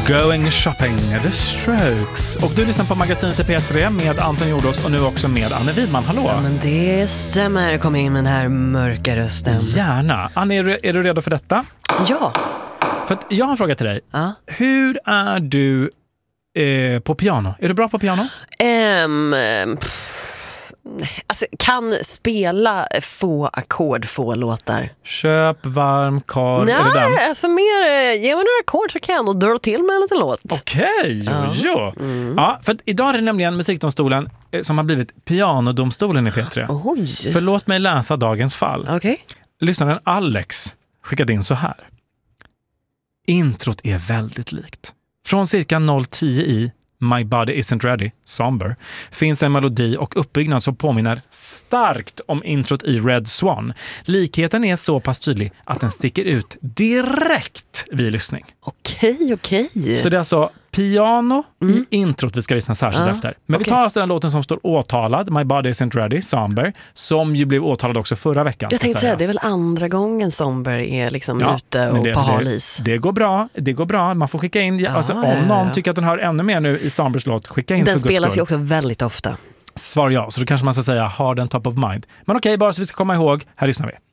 Going Shopping, The Strokes. Och du lyssnar på Magasinet i P3 med Anton Jordås och nu också med Anne Widman. Hallå? Ja, men det stämmer. Kom in med den här mörka rösten. Gärna. Anne, är du redo för detta? Ja. För att jag har en fråga till dig. Hur är du på piano? Är du bra på piano? Alltså, kan spela få ackord, få låtar. Köp, varm, kar. Nej, är det den? alltså mer, ge mig några ackord så kan jag och dra till med en liten låt. Okej, jo. Ja, för att idag är det nämligen Musikdomstolen som har blivit pianodomstolen i P3. Oj. För låt mig läsa dagens fall. Okej. Lyssnaren Alex skickade in så här. Introt är väldigt likt. Från cirka 0:10 i My Body Isn't Ready, Somber, finns en melodi och uppbyggnad som påminner starkt om introt i Red Swan. Likheten är så pass tydlig att den sticker ut direkt vid lyssning. Okej. Så det är alltså piano i introt vi ska lyssna särskilt efter. Men vi tar alltså den låten som står åtalad, My Body Isn't Ready, Somber, som ju blev åtalad också förra veckan. Jag tänkte säga, det är väl andra gången Somber är liksom ute och på halis. Det går bra. Man får skicka in, om någon tycker att den hör ännu mer nu i Sombers låt, skicka in. Den spelas ju också väldigt ofta. Svar ja, så då kanske man ska säga har den top of mind. Men okej, bara så vi ska komma ihåg, här lyssnar vi.